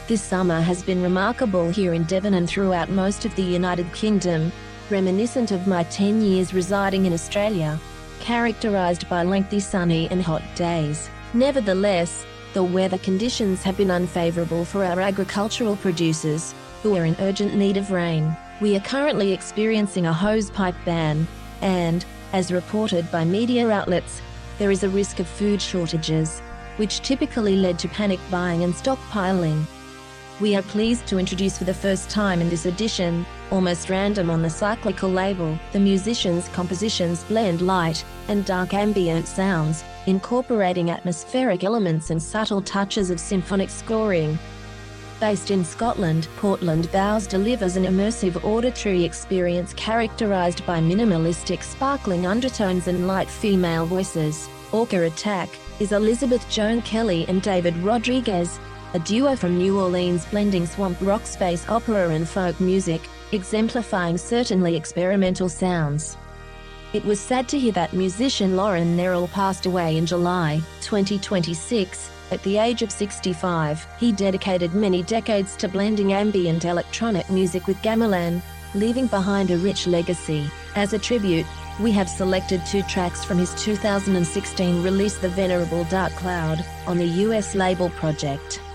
This summer has been remarkable here in Devon and throughout most of the United Kingdom, reminiscent of my 10 years residing in Australia, characterised by lengthy sunny and hot days. Nevertheless, the weather conditions have been unfavourable for our agricultural producers, who are in urgent need of rain. We are currently experiencing a hosepipe ban, and, as reported by media outlets, there is a risk of food shortages, which typically led to panic buying and stockpiling. We are pleased to introduce for the first time in this edition, Almost Random on the Cyclical label, the musicians' compositions blend light and dark ambient sounds, incorporating atmospheric elements and subtle touches of symphonic scoring. Based in Scotland, Portland Bows delivers an immersive auditory experience characterized by minimalistic sparkling undertones and light female voices. Orca Attack is Elizabeth Joan Kelly and David Rodriguez, a duo from New Orleans blending swamp rock, space opera and folk music, exemplifying certainly experimental sounds. It was sad to hear that musician Lauren Nerrell passed away in July 2026, at the age of 65. He dedicated many decades to blending ambient electronic music with gamelan, leaving behind a rich legacy. As a tribute, we have selected 2 tracks from his 2016 release The Venerable Dark Cloud, on the US label Project.